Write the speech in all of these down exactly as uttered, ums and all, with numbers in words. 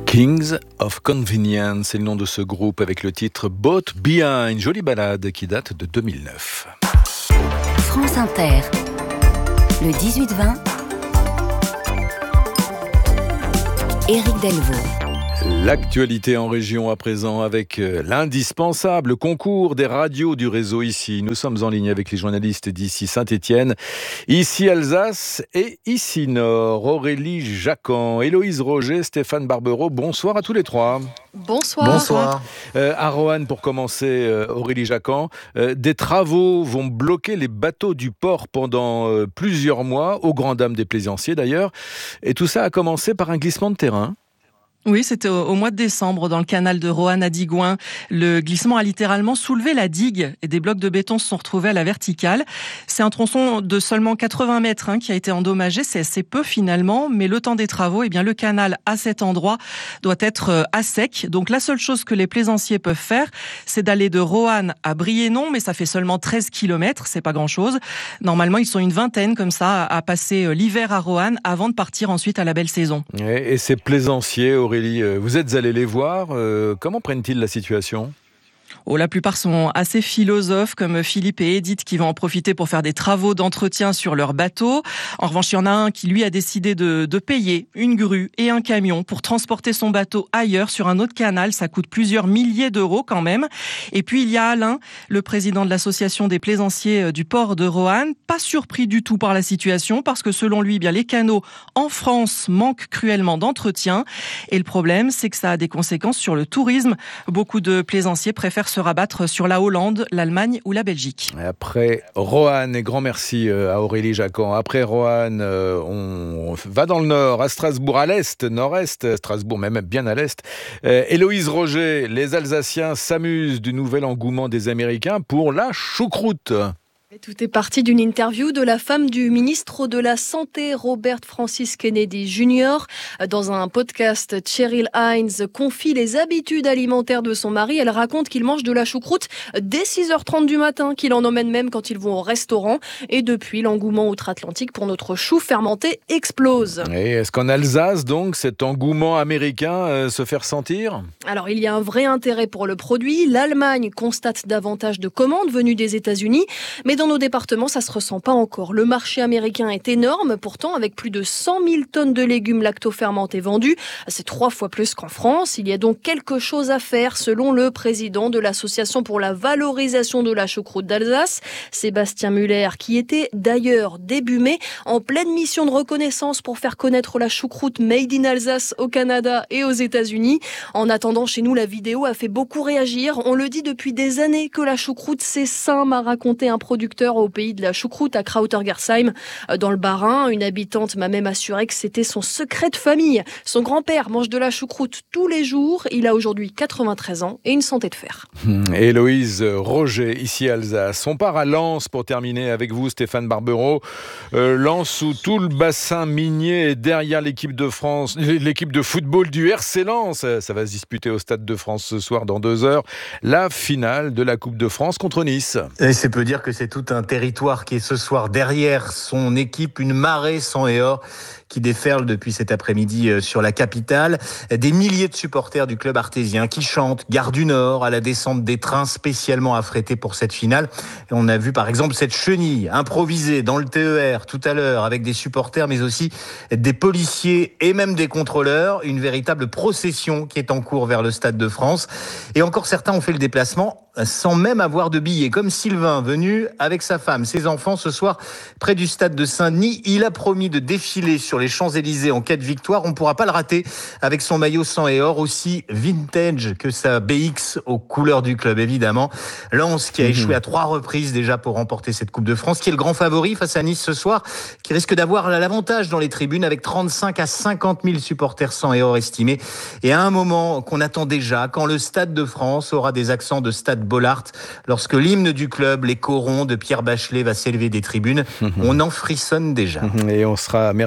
Kings of Convenience, c'est le nom de ce groupe avec le titre Boat Behind, jolie balade qui date de deux mille neuf. France Inter, le dix-huit vingt, Éric Delvaux. L'actualité en région à présent avec l'indispensable concours des radios du réseau ici. Nous sommes en ligne avec les journalistes d'ici Saint-Étienne, ici Alsace et ici Nord. Aurélie Jacquan, Héloïse Roger, Stéphane Barbero, bonsoir à tous les trois. Bonsoir. Bonsoir. Euh, à Roanne, pour commencer, euh, Aurélie Jacquan, euh, des travaux vont bloquer les bateaux du port pendant euh, plusieurs mois, aux grandes dames des plaisanciers d'ailleurs. Et tout ça a commencé par un glissement de terrain. Oui, c'était au, au mois de décembre, dans le canal de Roanne à Digoin. Le glissement a littéralement soulevé la digue et des blocs de béton se sont retrouvés à la verticale. C'est un tronçon de seulement quatre-vingts mètres hein, qui a été endommagé. C'est assez peu finalement, mais le temps des travaux, eh bien, le canal à cet endroit doit être à sec. Donc la seule chose que les plaisanciers peuvent faire, c'est d'aller de Roanne à Briennon, mais ça fait seulement treize kilomètres, c'est pas grand-chose. Normalement, ils sont une vingtaine comme ça à passer l'hiver à Roanne avant de partir ensuite à la belle saison. Et, et ces plaisanciers, Aurélie, vous êtes allée les voir. Euh, comment prennent-ils la situation ? Oh, la plupart sont assez philosophes, comme Philippe et Edith, qui vont en profiter pour faire des travaux d'entretien sur leur bateau. En revanche, il y en a un qui, lui, a décidé de, de payer une grue et un camion pour transporter son bateau ailleurs, sur un autre canal. Ça coûte plusieurs milliers d'euros quand même. Et puis, il y a Alain, le président de l'association des plaisanciers du port de Roanne, pas surpris du tout par la situation, parce que selon lui, bien, les canaux en France manquent cruellement d'entretien. Et le problème, c'est que ça a des conséquences sur le tourisme. Beaucoup de plaisanciers préfèrent se rabattre sur la Hollande, l'Allemagne ou la Belgique. Après Roanne, et grand merci à Aurélie Jacquan. Après Roanne, on va dans le nord, à Strasbourg, à l'est, nord-est, Strasbourg même bien à l'est. Euh, Héloïse Roger, les Alsaciens s'amusent du nouvel engouement des Américains pour la choucroute. Tout est parti d'une interview de la femme du ministre de la Santé, Robert Francis Kennedy junior Dans un podcast, Cheryl Hines confie les habitudes alimentaires de son mari. Elle raconte qu'il mange de la choucroute dès six heures trente du matin, qu'il en emmène même quand ils vont au restaurant. Et depuis, l'engouement outre-Atlantique pour notre chou fermenté explose. Et est-ce qu'en Alsace, donc, cet engouement américain euh, se fait ressentir ? Alors, il y a un vrai intérêt pour le produit. L'Allemagne constate davantage de commandes venues des États-Unis. Mais dans nos départements, ça se ressent pas encore. Le marché américain est énorme, pourtant, avec plus de cent mille tonnes de légumes lacto-fermentés vendus. C'est trois fois plus qu'en France. Il y a donc quelque chose à faire, selon le président de l'Association pour la valorisation de la choucroute d'Alsace, Sébastien Muller, qui était d'ailleurs début mai en pleine mission de reconnaissance pour faire connaître la choucroute made in Alsace au Canada et aux États-Unis. En attendant, chez nous, la vidéo a fait beaucoup réagir. On le dit depuis des années que la choucroute, c'est sain, m'a raconté un producteur au pays de la choucroute à Krautergersheim, dans le Bas-Rhin. Une habitante m'a même assuré que c'était son secret de famille. Son grand-père mange de la choucroute tous les jours. Il a aujourd'hui quatre-vingt-treize ans et une santé de fer. Héloïse Roger, ici Alsace. On part à Lens pour terminer avec vous, Stéphane Barbero. Euh, Lens où tout le bassin minier est derrière l'équipe de France, l'équipe de football du R C Lens. Ça va se disputer au Stade de France ce soir dans deux heures. La finale de la Coupe de France contre Nice. Et c'est peu dire que c'est tout un territoire qui est ce soir derrière son équipe, une marée sang et or qui déferle depuis cet après-midi sur la capitale. Des milliers de supporters du club artésien qui chantent Gare du Nord à la descente des trains spécialement affrétés pour cette finale. Et on a vu par exemple cette chenille improvisée dans le T E R tout à l'heure avec des supporters mais aussi des policiers et même des contrôleurs. Une véritable procession qui est en cours vers le Stade de France. Et encore certains ont fait le déplacement sans même avoir de billets, comme Sylvain, venu avec sa femme, ses enfants ce soir près du stade de Saint-Denis. Il a promis de défiler sur les Champs-Élysées en quête de victoire. On ne pourra pas le rater avec son maillot sang et or, aussi vintage que sa B X aux couleurs du club, évidemment. Lens qui a mmh. échoué à trois reprises déjà pour remporter cette Coupe de France, qui est le grand favori face à Nice ce soir, qui risque d'avoir l'avantage dans les tribunes avec trente-cinq à cinquante mille supporters sang et or estimés. Et à un moment qu'on attend déjà, quand le Stade de France aura des accents de Stade Bollaert, lorsque l'hymne du club, les corons de Pierre Bachelet, va s'élever des tribunes, mmh. on en frissonne déjà. Et on sera, merci beaucoup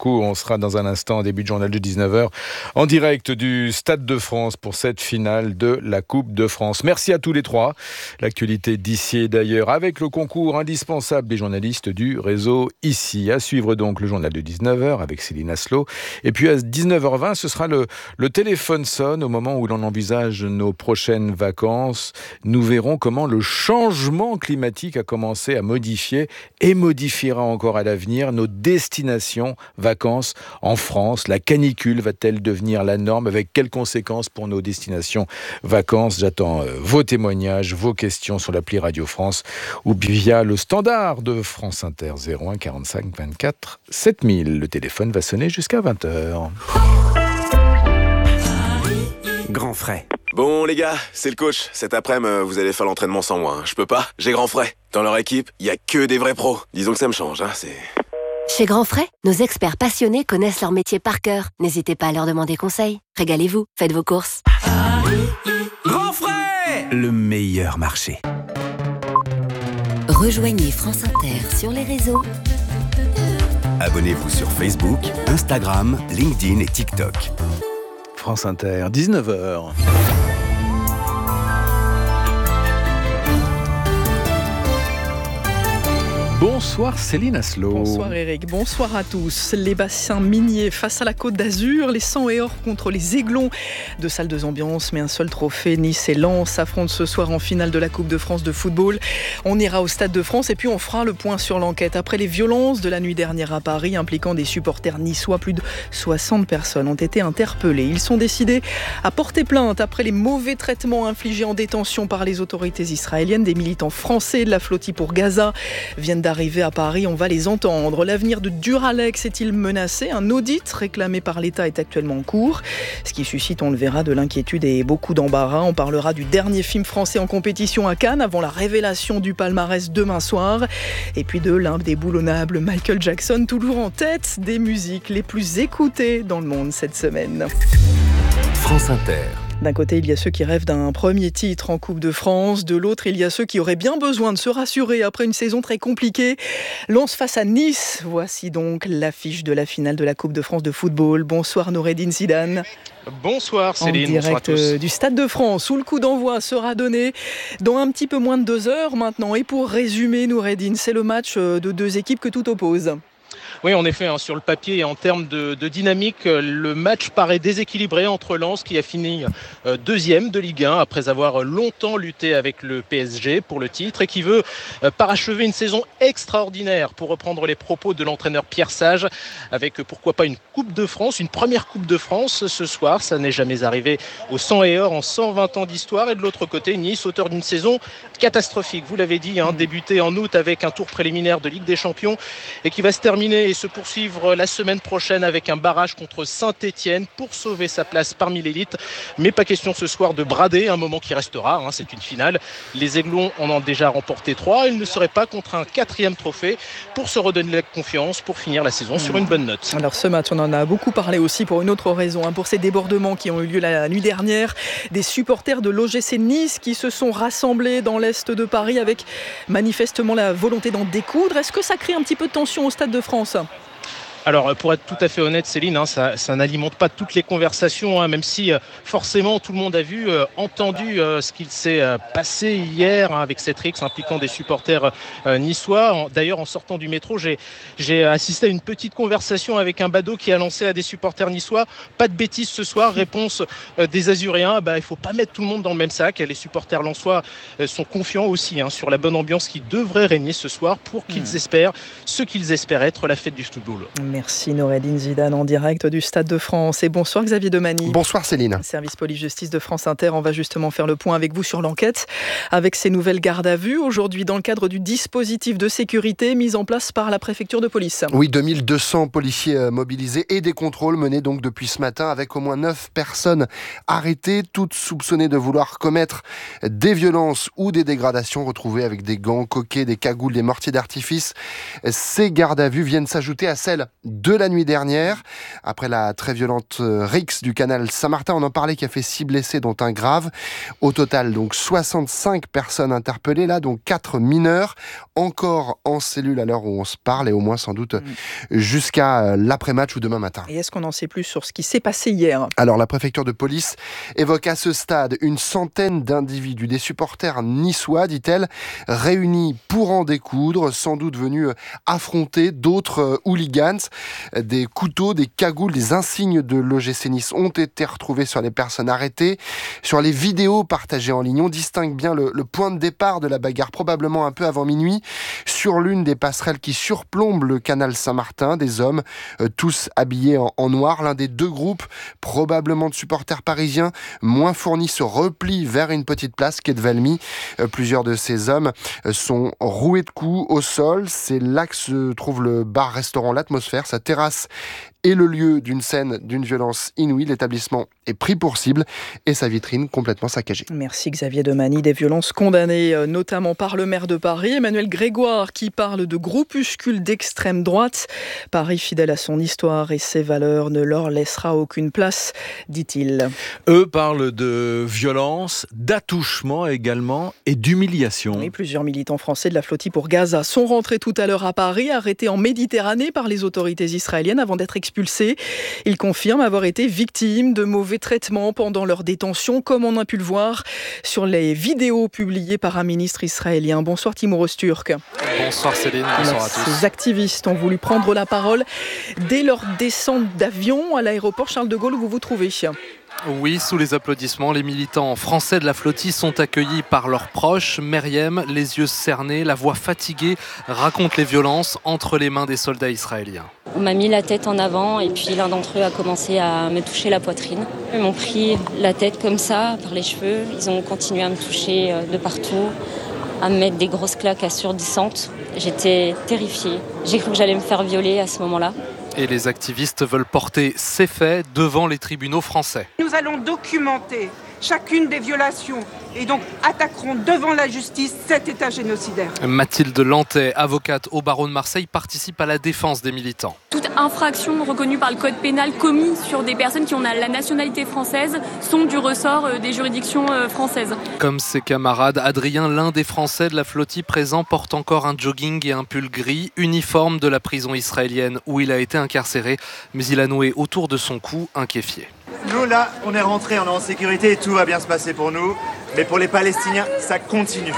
beaucoup. On sera dans un instant, début de journal de dix-neuf heures, en direct du Stade de France pour cette finale de la Coupe de France. Merci à tous les trois. L'actualité d'ici et d'ailleurs avec le concours indispensable des journalistes du réseau ici. À suivre donc le journal de dix-neuf heures avec Céline Aslo. Et puis à dix-neuf heures vingt, ce sera le, le téléphone sonne au moment où l'on envisage nos prochaines vacances. Nous verrons comment le changement climatique a commencé à modifier et modifiera encore à l'avenir nos destinations vacances en France. La canicule va-t-elle devenir la norme? Avec quelles conséquences pour nos destinations vacances? J'attends euh, vos témoignages, vos questions sur l'appli Radio France ou via le standard de France Inter zéro un quarante-cinq vingt-quatre sept mille. Le téléphone va sonner jusqu'à vingt heures. Grand frais. Bon les gars, c'est le coach. Cet après-midi, vous allez faire l'entraînement sans moi. Hein. Je peux pas, j'ai grand frais. Dans leur équipe, il y a que des vrais pros. Disons que ça me change, hein, c'est... Chez Grand Frais, nos experts passionnés connaissent leur métier par cœur. N'hésitez pas à leur demander conseil. Régalez-vous, faites vos courses. Grand frais, le meilleur marché. Rejoignez France Inter sur les réseaux. Abonnez-vous sur Facebook, Instagram, LinkedIn et TikTok. France Inter, dix-neuf heures. Bonsoir Céline Aslo. Bonsoir Eric, bonsoir à tous. Les bassins miniers face à la Côte d'Azur, les cent et or contre les Aiglons. Deux salles de ambiance, mais un seul trophée. Nice et Lens s'affrontent ce soir en finale de la Coupe de France de football. On ira au Stade de France et puis on fera le point sur l'enquête. Après les violences de la nuit dernière à Paris, impliquant des supporters niçois, plus de soixante personnes ont été interpellées. Ils sont décidés à porter plainte après les mauvais traitements infligés en détention par les autorités israéliennes. Des militants français de la flottille pour Gaza viennent d'arriver à Paris, on va les entendre. L'avenir de Duralex est-il menacé? Un audit réclamé par l'État est actuellement en cours, ce qui suscite, on le verra, de l'inquiétude et beaucoup d'embarras. On parlera du dernier film français en compétition à Cannes avant la révélation du palmarès demain soir. Et puis de l'indéboulonnable Michael Jackson, toujours en tête des musiques les plus écoutées dans le monde cette semaine. France Inter. D'un côté, il y a ceux qui rêvent d'un premier titre en Coupe de France. De l'autre, il y a ceux qui auraient bien besoin de se rassurer après une saison très compliquée. Lens face à Nice. Voici donc l'affiche de la finale de la Coupe de France de football. Bonsoir Noureddine Zidane. Bonsoir Céline, en direct bonsoir à tous. Du Stade de France, où le coup d'envoi sera donné dans un petit peu moins de deux heures maintenant. Et pour résumer, Noureddine, c'est le match de deux équipes que tout oppose. Oui, en effet, hein, sur le papier et en termes de, de dynamique, le match paraît déséquilibré entre Lens qui a fini euh, deuxième de Ligue un après avoir longtemps lutté avec le P S G pour le titre et qui veut euh, parachever une saison extraordinaire, pour reprendre les propos de l'entraîneur Pierre Sage, avec euh, pourquoi pas une Coupe de France, une première Coupe de France ce soir. Ça n'est jamais arrivé au cent et or en cent vingt ans d'histoire. Et de l'autre côté, Nice, auteur d'une saison catastrophique. Vous l'avez dit, hein, débuté en août avec un tour préliminaire de Ligue des Champions et qui va se terminer et se poursuivre la semaine prochaine avec un barrage contre Saint-Etienne pour sauver sa place parmi l'élite. Mais pas question ce soir de brader un moment qui restera, hein, c'est une finale. Les Aiglons en ont déjà remporté trois. Ils ne seraient pas contre un quatrième trophée pour se redonner la confiance, pour finir la saison sur une bonne note. Alors ce match, on en a beaucoup parlé aussi pour une autre raison, hein, pour ces débordements qui ont eu lieu la nuit dernière. Des supporters de l'O G C Nice qui se sont rassemblés dans l'est de Paris avec manifestement la volonté d'en découdre. Est-ce que ça crée un petit peu de tension au Stade de France ? Alors pour être tout à fait honnête Céline, hein, ça, ça n'alimente pas toutes les conversations, hein, même si euh, forcément tout le monde a vu, euh, entendu euh, ce qu'il s'est euh, passé hier, hein, avec cette rixe impliquant des supporters euh, niçois. En, d'ailleurs en sortant du métro, j'ai, j'ai assisté à une petite conversation avec un badaud qui a lancé à des supporters niçois: pas de bêtises ce soir, réponse euh, des Azuréens, bah, il ne faut pas mettre tout le monde dans le même sac. Les supporters lensois euh, sont confiants aussi, hein, sur la bonne ambiance qui devrait régner ce soir pour qu'ils mmh. espèrent ce qu'ils espèrent être la fête du football. Merci Noureddine Zidane en direct du Stade de France. Et bonsoir Xavier Demany. Bonsoir Céline. Service police-justice de France Inter. On va justement faire le point avec vous sur l'enquête, avec ces nouvelles gardes à vue aujourd'hui dans le cadre du dispositif de sécurité mis en place par la préfecture de police. Oui, deux mille deux cents policiers mobilisés et des contrôles menés donc depuis ce matin avec au moins neuf personnes arrêtées, toutes soupçonnées de vouloir commettre des violences ou des dégradations, retrouvées avec des gants, coquets, des cagoules, des mortiers d'artifice. Ces gardes à vue viennent s'ajouter à celles de la nuit dernière. Après la très violente rixe du canal Saint-Martin, on en parlait, qui a fait six blessés, dont un grave. Au total, donc soixante-cinq personnes interpellées, là, dont quatre mineurs, encore en cellule à l'heure où on se parle, et au moins sans doute mmh. jusqu'à l'après-match ou demain matin. Et est-ce qu'on en sait plus sur ce qui s'est passé hier ? Alors, la préfecture de police évoque à ce stade une centaine d'individus, des supporters niçois, dit-elle, réunis pour en découdre, sans doute venus affronter d'autres hooligans. Des couteaux, des cagoules, des insignes de l'O G C Nice ont été retrouvés sur les personnes arrêtées. Sur les vidéos partagées en ligne, on distingue bien le, le point de départ de la bagarre, probablement un peu avant minuit, sur l'une des passerelles qui surplombent le canal Saint-Martin. Des hommes, euh, tous habillés en, en noir. L'un des deux groupes, probablement de supporters parisiens, moins fournis, se replie vers une petite place quai de Valmy. Euh, plusieurs de ces hommes euh, sont roués de coups au sol. C'est là que se trouve le bar-restaurant L'Atmosphère. Sa terrasse est le lieu d'une scène d'une violence inouïe. L'établissement est pris pour cible et sa vitrine complètement saccagée. Merci Xavier Demany. Des violences condamnées notamment par le maire de Paris, Emmanuel Grégoire, qui parle de groupuscules d'extrême droite. Paris, fidèle à son histoire et ses valeurs, ne leur laissera aucune place, dit-il. Eux parlent de violence, d'attouchement également et d'humiliation. Oui, plusieurs militants français de la flottille pour Gaza sont rentrés tout à l'heure à Paris, arrêtés en Méditerranée par les autorités israéliennes avant d'être expulsés. Ils confirment avoir été victimes de mauvais traitements pendant leur détention, comme on a pu le voir sur les vidéos publiées par un ministre israélien. Bonsoir Timur Öztürk. Bonsoir Céline, bonsoir à tous. Ces activistes ont voulu prendre la parole dès leur descente d'avion à l'aéroport Charles de Gaulle où vous vous trouvez. Oui, sous les applaudissements, les militants français de la flottille sont accueillis par leurs proches. Meriem, les yeux cernés, la voix fatiguée, raconte les violences entre les mains des soldats israéliens. On m'a mis la tête en avant et puis l'un d'entre eux a commencé à me toucher la poitrine. Ils m'ont pris la tête comme ça, par les cheveux. Ils ont continué à me toucher de partout, à me mettre des grosses claques assourdissantes. J'étais terrifiée. J'ai cru que j'allais me faire violer à ce moment-là. Et les activistes veulent porter ces faits devant les tribunaux français. Nous allons documenter chacune des violations et donc attaqueront devant la justice cet État génocidaire. Mathilde Lantais, avocate au barreau de Marseille, participe à la défense des militants. Toute infraction reconnue par le code pénal commis sur des personnes qui ont la nationalité française sont du ressort des juridictions françaises. Comme ses camarades, Adrien, l'un des Français de la flottille présent, porte encore un jogging et un pull gris, uniforme de la prison israélienne où il a été incarcéré, mais il a noué autour de son cou un kéfier. Nous, là, on est rentrés, on est en sécurité et tout va bien se passer pour nous. Mais pour les Palestiniens, ça continue.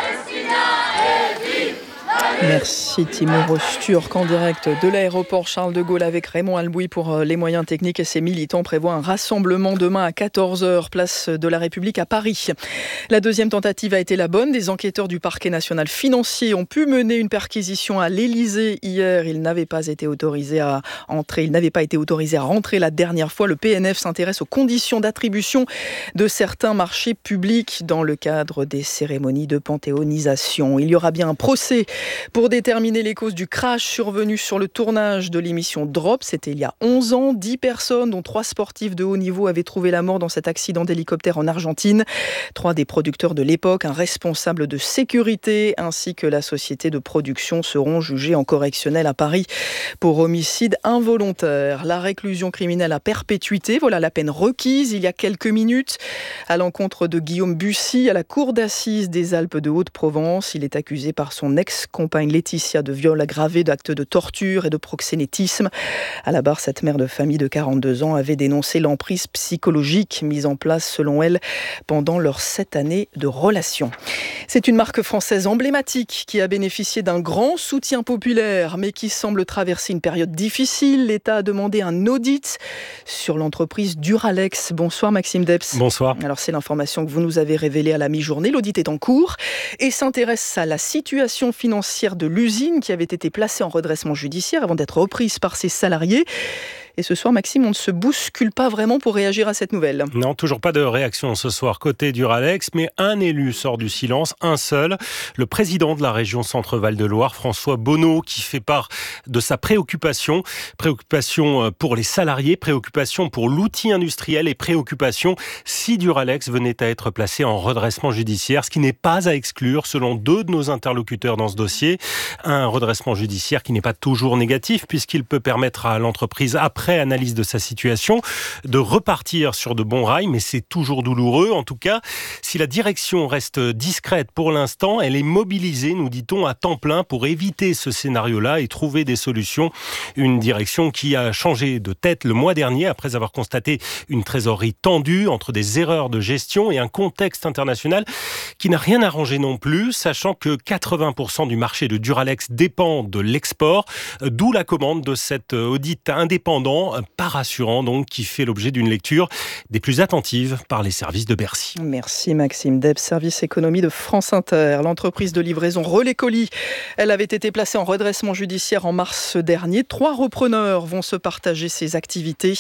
Merci Timur Öztürk en direct de l'aéroport Charles de Gaulle avec Raymond Albouy pour les moyens techniques et ses militants prévoient un rassemblement demain à quatorze heures, place de la République à Paris. La deuxième tentative a été la bonne. Des enquêteurs du parquet national financier ont pu mener une perquisition à l'Élysée hier. Ils n'avaient pas été autorisés à entrer. Ils n'avaient pas été autorisés à rentrer la dernière fois. Le P N F s'intéresse aux conditions d'attribution de certains marchés publics dans le cadre des cérémonies de panthéonisation. Il y aura bien un procès pour déterminer les causes du crash survenu sur le tournage de l'émission Drop. C'était il y a onze ans. dix personnes, dont trois sportifs de haut niveau, avaient trouvé la mort dans cet accident d'hélicoptère en Argentine. Trois des producteurs de l'époque, un responsable de sécurité ainsi que la société de production seront jugés en correctionnel à Paris pour homicide involontaire. La réclusion criminelle à perpétuité, voilà la peine requise il y a quelques minutes à l'encontre de Guillaume Bussy à la cour d'assises des Alpes de Haute-Provence. Il est accusé par son ex-compagne Laetitia de viol aggravé, d'actes de torture et de proxénétisme. À la barre, cette mère de famille de quarante-deux ans avait dénoncé l'emprise psychologique mise en place, selon elle, pendant leurs sept années de relation. C'est une marque française emblématique qui a bénéficié d'un grand soutien populaire, mais qui semble traverser une période difficile. L'État a demandé un audit sur l'entreprise Duralex. Bonsoir Maxime Debs. Bonsoir. Alors c'est l'information que vous nous avez révélée à la mi-journée. L'audit est en cours et s'intéresse à la situation financière de l'usine qui avait été placée en redressement judiciaire avant d'être reprise par ses salariés. Et ce soir, Maxime, on ne se bouscule pas vraiment pour réagir à cette nouvelle. Non, toujours pas de réaction ce soir côté Duralex, mais un élu sort du silence, un seul, le président de la région Centre-Val de Loire, François Bonneau, qui fait part de sa préoccupation. Préoccupation pour les salariés, préoccupation pour l'outil industriel et préoccupation si Duralex venait à être placé en redressement judiciaire, ce qui n'est pas à exclure selon deux de nos interlocuteurs dans ce dossier. Un redressement judiciaire qui n'est pas toujours négatif puisqu'il peut permettre à l'entreprise, après analyse de sa situation, de repartir sur de bons rails, mais c'est toujours douloureux. En tout cas, si la direction reste discrète pour l'instant, elle est mobilisée, nous dit-on, à temps plein pour éviter ce scénario-là et trouver des solutions. Une direction qui a changé de tête le mois dernier après avoir constaté une trésorerie tendue entre des erreurs de gestion et un contexte international qui n'a rien arrangé non plus, sachant que quatre-vingts pour cent du marché de Duralex dépend de l'export, d'où la commande de cet audit indépendant, pas rassurant donc, qui fait l'objet d'une lecture des plus attentives par les services de Bercy. Merci Maxime Deb, service économie de France Inter. L'entreprise de livraison Relais Colis, elle avait été placée en redressement judiciaire en mars dernier. Trois repreneurs vont se partager ces activités,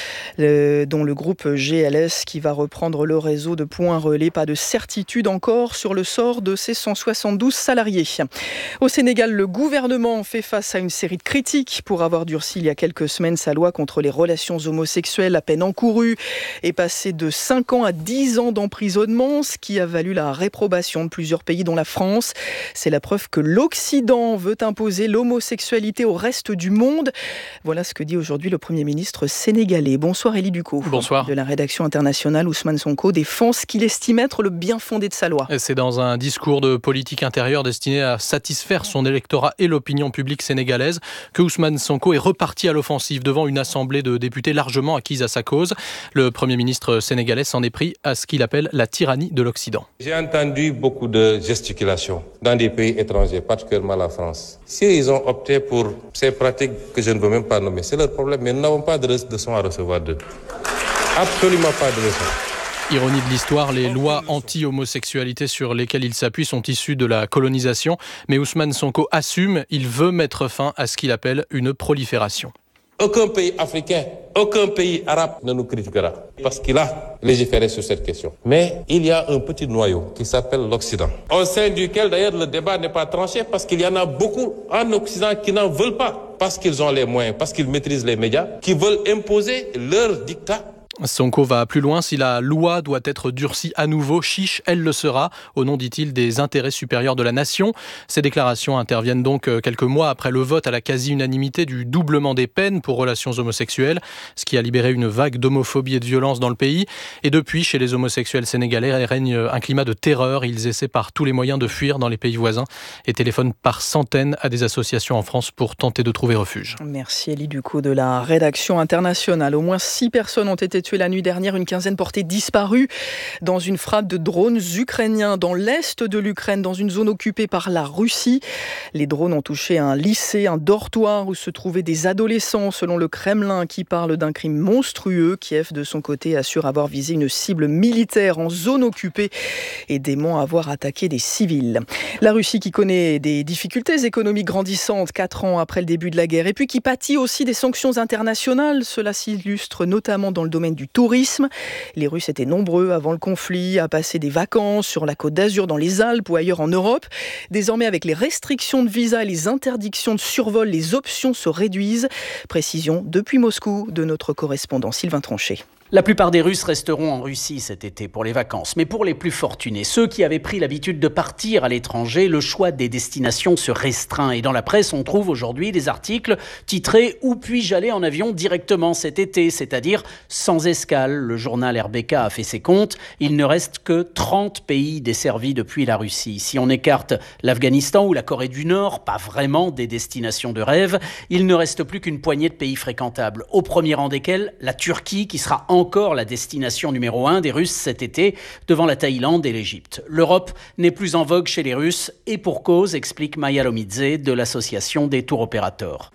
euh, dont le groupe G L S qui va reprendre le réseau de points relais. Pas de certitude encore sur le sort de ces cent soixante-douze salariés. Au Sénégal, le gouvernement fait face à une série de critiques pour avoir durci il y a quelques semaines sa loi contre les relations homosexuelles. La peine encourue est passée de cinq ans à dix ans d'emprisonnement, ce qui a valu la réprobation de plusieurs pays dont la France. C'est la preuve que l'Occident veut imposer l'homosexualité au reste du monde. Voilà ce que dit aujourd'hui le Premier ministre sénégalais. Bonsoir Élie Ducot. Bonsoir. De la rédaction internationale, Ousmane Sonko défend ce qu'il estime être le bien fondé de sa loi. C'est dans un discours de politique intérieure destiné à satisfaire son électorat et l'opinion publique sénégalaise que Ousmane Sonko est reparti à l'offensive devant une assemblée de députés largement acquise à sa cause. Le Premier ministre sénégalais s'en est pris à ce qu'il appelle la tyrannie de l'Occident. J'ai entendu beaucoup de gesticulations dans des pays étrangers, particulièrement la France. Si ils ont opté pour ces pratiques que je ne veux même pas nommer, c'est leur problème, mais nous n'avons pas de leçon à recevoir d'eux. Absolument pas de leçon. Ironie de l'histoire, les lois anti-homosexualité sur lesquelles il s'appuie sont issues de la colonisation, mais Ousmane Sonko assume, il veut mettre fin à ce qu'il appelle une prolifération. Aucun pays africain, aucun pays arabe ne nous critiquera parce qu'il a légiféré sur cette question. Mais il y a un petit noyau qui s'appelle l'Occident, au sein duquel d'ailleurs le débat n'est pas tranché parce qu'il y en a beaucoup en Occident qui n'en veulent pas, parce qu'ils ont les moyens, parce qu'ils maîtrisent les médias, qui veulent imposer leur dictat. Sonko va plus loin, si la loi doit être durcie à nouveau, chiche, elle le sera, au nom, dit-il, des intérêts supérieurs de la nation. Ces déclarations interviennent donc quelques mois après le vote à la quasi-unanimité du doublement des peines pour relations homosexuelles, ce qui a libéré une vague d'homophobie et de violence dans le pays. Et depuis, chez les homosexuels sénégalais, règne un climat de terreur. Ils essaient par tous les moyens de fuir dans les pays voisins et téléphonent par centaines à des associations en France pour tenter de trouver refuge. Merci Élie Ducot de la rédaction internationale. Au moins six personnes ont été tué la nuit dernière, une quinzaine portée disparue dans une frappe de drones ukrainiens dans l'est de l'Ukraine, dans une zone occupée par la Russie. Les drones ont touché un lycée, un dortoir où se trouvaient des adolescents, selon le Kremlin, qui parle d'un crime monstrueux. Kiev, de son côté, assure avoir visé une cible militaire en zone occupée et dément avoir attaqué des civils. La Russie qui connaît des difficultés économiques grandissantes quatre ans après le début de la guerre et puis qui pâtit aussi des sanctions internationales. Cela s'illustre notamment dans le domaine du tourisme. Les Russes étaient nombreux avant le conflit à passer des vacances sur la Côte d'Azur, dans les Alpes ou ailleurs en Europe. Désormais, avec les restrictions de visa et les interdictions de survol, les options se réduisent. Précision depuis Moscou de notre correspondant Sylvain Tronchet. La plupart des Russes resteront en Russie cet été pour les vacances. Mais pour les plus fortunés, ceux qui avaient pris l'habitude de partir à l'étranger, le choix des destinations se restreint. Et dans la presse, on trouve aujourd'hui des articles titrés « Où puis-je aller en avion directement cet été ?» c'est-à-dire sans escale. Le journal R B K a fait ses comptes. Il ne reste que trente pays desservis depuis la Russie. Si on écarte l'Afghanistan ou la Corée du Nord, pas vraiment des destinations de rêve, il ne reste plus qu'une poignée de pays fréquentables. Au premier rang desquels, la Turquie, qui sera encore la destination numéro un des Russes cet été, devant la Thaïlande et l'Égypte. L'Europe n'est plus en vogue chez les Russes, et pour cause, explique Maya Lomidze de l'association des tours opérateurs.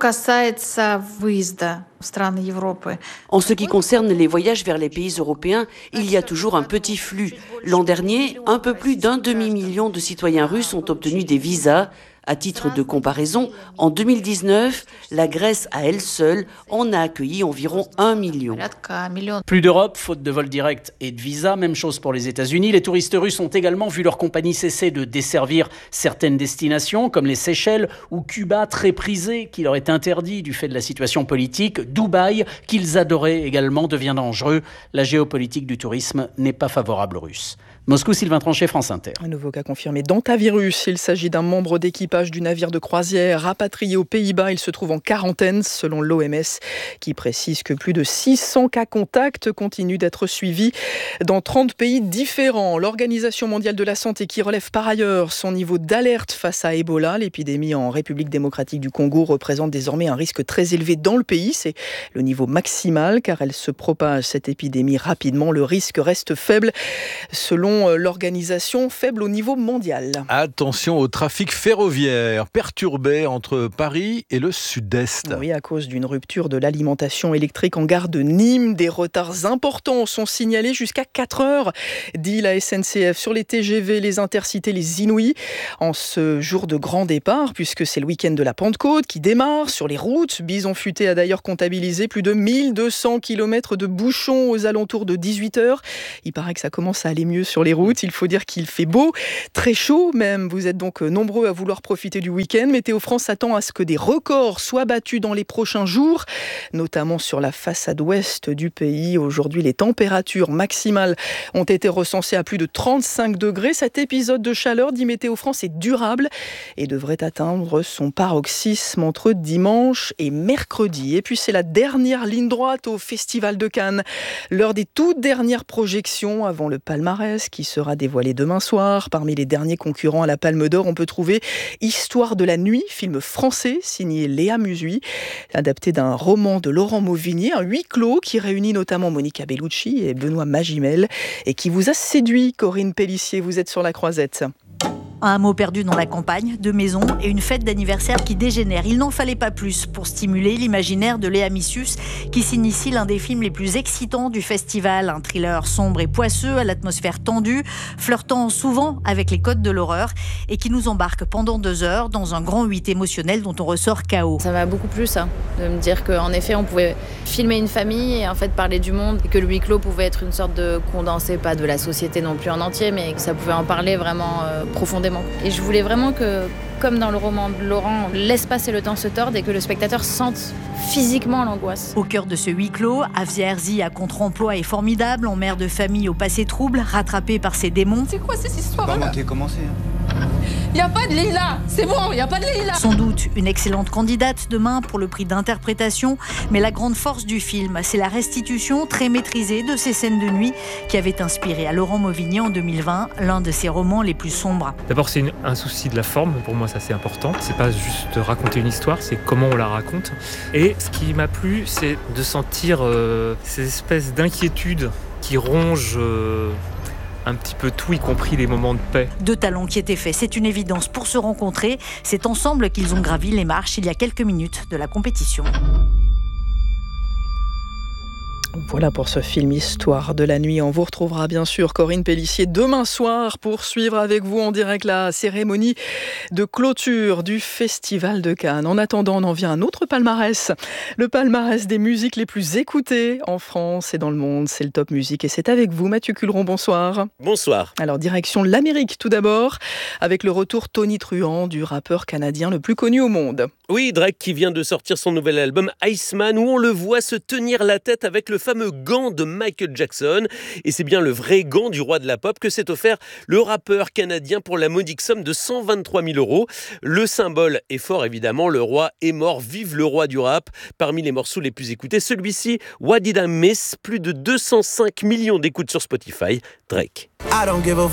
En ce qui concerne les voyages vers les pays européens, il y a toujours un petit flux. L'an dernier, un peu plus d'un demi-million de citoyens russes ont obtenu des visas, À titre de comparaison, en deux mille dix-neuf, la Grèce à elle seule en a accueilli environ un million. Plus d'Europe, faute de vols directs et de visas, même chose pour les États-Unis. Les touristes russes ont également vu leur compagnie cesser de desservir certaines destinations, comme les Seychelles ou Cuba, très prisées, qui leur est interdit du fait de la situation politique. Dubaï, qu'ils adoraient également, devient dangereux. La géopolitique du tourisme n'est pas favorable aux Russes. Moscou, Sylvain Tranché, France Inter. Un nouveau cas confirmé d'hantavirus. Il s'agit d'un membre d'équipage du navire de croisière rapatrié aux Pays-Bas. Il se trouve en quarantaine, selon l'O M S, qui précise que plus de six cents cas contacts continuent d'être suivis dans trente pays différents. L'Organisation mondiale de la santé qui relève par ailleurs son niveau d'alerte face à Ebola. L'épidémie en République démocratique du Congo représente désormais un risque très élevé dans le pays. C'est le niveau maximal car elle se propage, cette épidémie, rapidement. Le risque reste faible selon l'organisation, faible au niveau mondial. Attention au trafic ferroviaire perturbé entre Paris et le sud-est. Oui, à cause d'une rupture de l'alimentation électrique en gare de Nîmes. Des retards importants sont signalés jusqu'à quatre heures, dit la S N C F, sur les T G V, les intercités, les inouïs. En ce jour de grand départ, puisque c'est le week-end de la Pentecôte qui démarre sur les routes. Bison Futé a d'ailleurs comptabilisé plus de mille deux cents kilomètres de bouchons aux alentours de dix-huit heures. Il paraît que ça commence à aller mieux sur les routes. Il faut dire qu'il fait beau, très chaud même. Vous êtes donc nombreux à vouloir profiter du week-end. Météo France s'attend à ce que des records soient battus dans les prochains jours, notamment sur la façade ouest du pays. Aujourd'hui, les températures maximales ont été recensées à plus de trente-cinq degrés. Cet épisode de chaleur, dit Météo France, est durable et devrait atteindre son paroxysme entre dimanche et mercredi. Et puis c'est la dernière ligne droite au Festival de Cannes. L'heure des toutes dernières projections avant le palmarès qui sera dévoilé demain soir. Parmi les derniers concurrents à la Palme d'Or, on peut trouver Histoire de la nuit, film français signé Léa Musui, adapté d'un roman de Laurent Mauvignier, un huis clos qui réunit notamment Monica Bellucci et Benoît Magimel et qui vous a séduit, Corinne Pellissier. Vous êtes sur la Croisette. Un hameau perdu dans la campagne, deux maisons et une fête d'anniversaire qui dégénère. Il n'en fallait pas plus pour stimuler l'imaginaire de Léa Missus, qui signe ici l'un des films les plus excitants du festival. Un thriller sombre et poisseux, à l'atmosphère tendue, flirtant souvent avec les codes de l'horreur et qui nous embarque pendant deux heures dans un grand huit émotionnel dont on ressort K O. Ça m'a beaucoup plu, ça, de me dire qu'en effet, on pouvait filmer une famille et en fait parler du monde et que le huis clos pouvait être une sorte de condensé, pas de la société non plus en entier, mais que ça pouvait en parler vraiment euh, profondément. Et je voulais vraiment que, comme dans le roman de Laurent, l'espace et le temps se tordent et que le spectateur sente physiquement l'angoisse. Au cœur de ce huis clos, Avia Herzi à contre-emploi est formidable, en mère de famille au passé trouble, rattrapée par ses démons. C'est quoi cette histoire? Comment t'es commencé hein? Il n'y a pas de Leïla, c'est bon, il n'y a pas de Leïla. Sans doute une excellente candidate demain pour le prix d'interprétation, mais la grande force du film, c'est la restitution très maîtrisée de ces scènes de nuit qui avaient inspiré à Laurent Mauvignier en deux mille vingt l'un de ses romans les plus sombres. D'abord, c'est une, un souci de la forme, pour moi ça c'est important. C'est pas juste raconter une histoire, c'est comment on la raconte. Et ce qui m'a plu, c'est de sentir euh, ces espèces d'inquiétudes qui rongent euh, un petit peu tout, y compris les moments de paix. Deux talents qui étaient faits, c'est une évidence pour se rencontrer. C'est ensemble qu'ils ont gravi les marches il y a quelques minutes de la compétition. Voilà pour ce film Histoire de la nuit. On vous retrouvera bien sûr, Corinne Pellissier, demain soir pour suivre avec vous en direct la cérémonie de clôture du Festival de Cannes. En attendant, on en vient à un autre palmarès. Le palmarès des musiques les plus écoutées en France et dans le monde. C'est le Top Music et c'est avec vous, Mathieu Culeron. Bonsoir. Bonsoir. Alors, direction l'Amérique tout d'abord, avec le retour tonitruant du rappeur canadien le plus connu au monde. Oui, Drake qui vient de sortir son nouvel album Iceman, où on le voit se tenir la tête avec le fameux gant de Michael Jackson. Et c'est bien le vrai gant du roi de la pop que s'est offert le rappeur canadien pour la modique somme de cent vingt-trois mille euros. Le symbole est fort évidemment, le roi est mort, vive le roi du rap. Parmi les morceaux les plus écoutés, celui-ci, What Did I Miss, plus de deux cent cinq millions d'écoutes sur Spotify. Drake. I don't give a